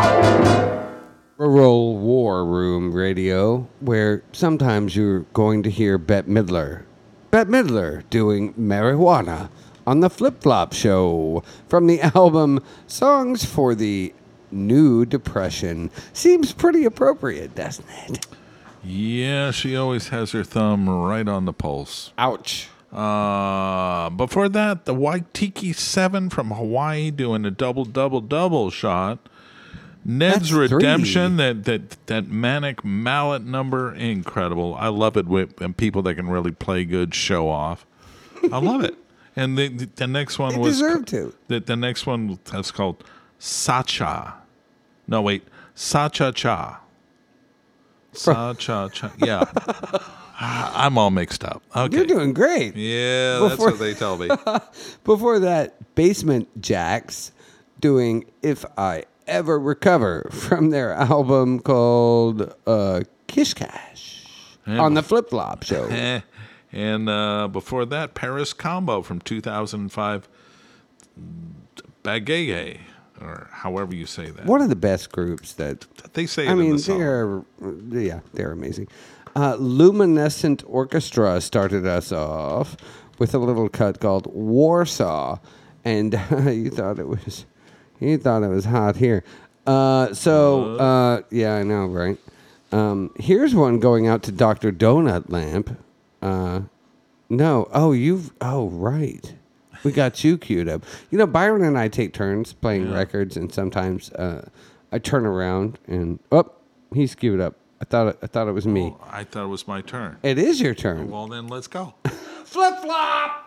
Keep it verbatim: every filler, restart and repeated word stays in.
Rural War Room Radio, where sometimes you're going to hear Bette Midler. Bette Midler doing Marijuana on the Flip Flop Show from the album Songs for the New Depression. Seems pretty appropriate, doesn't it? Yeah, she always has her thumb right on the pulse. Ouch. Uh, before that, the Waikiki seven from Hawaii doing a double, double, double shot. Ned's That's Redemption, three. that, that that manic mallet number, incredible. I love it with and people that can really play good show off. I love it. And the the, the next one They was deserve to. The, the next one that's called Sacha. No, wait, Sacha Cha. Sacha Cha. Yeah, I'm all mixed up. Okay, You're doing great. yeah, Before- that's what they tell me. Before that, Basement Jacks doing If I Ever Recover from their album called uh, Kish Cash on the Flip Flop Show. Eh. And uh, before that, Paris Combo from two thousand five, Bagay, or however you say that. One of the best groups that, They say it I in mean, the song. they're, yeah, they're amazing. Uh, Luminescent Orchestra started us off with a little cut called Warsaw. And uh, you thought it was, you thought it was hot here. Uh, so, uh, yeah, I know, right? Um, here's one going out to Doctor Donut Lamp. Uh, no, oh, you've, oh, right. We got you queued up. You know, Byron and I take turns playing Yeah. records, and sometimes uh, I turn around and, oh, he's queued up. I thought it, I thought it was me. Oh, I thought it was my turn. It is your turn. Well, then let's go. Flip flop!